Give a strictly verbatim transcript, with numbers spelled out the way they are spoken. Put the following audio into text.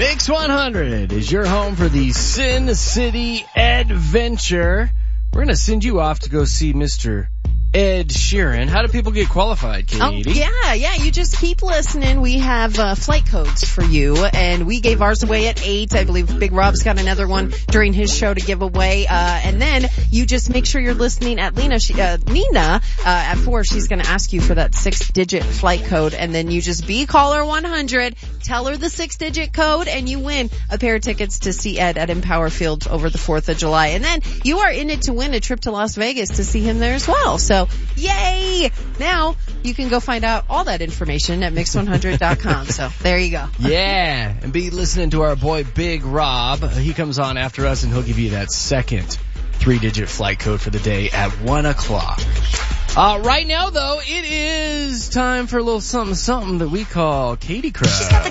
Mix one hundred is your home for the Sin City Adventure. We're going to send you off to go see Mister Ed Sheeran. How do people get qualified, Katie? Oh, yeah, yeah. You just keep listening. We have uh, flight codes for you, and we gave ours away at eight. I believe Big Rob's got another one during his show to give away. Uh, and then you just make sure you're listening at Lena, she, uh, Nina, uh, at four. She's going to ask you for that six-digit flight code, and then you just be caller one hundred. Tell her the six-digit code, and you win a pair of tickets to see Ed at Empower Field over the fourth of July. And then you are in it to win a trip to Las Vegas to see him there as well. So, yay! Now you can go find out all that information at mix one hundred dot com. So there you go. Yeah, and be listening to our boy Big Rob. He comes on after us, and he'll give you that second three-digit flight code for the day at one o'clock. Uh, right now, though, it is time for a little something something that we call Katie Crush.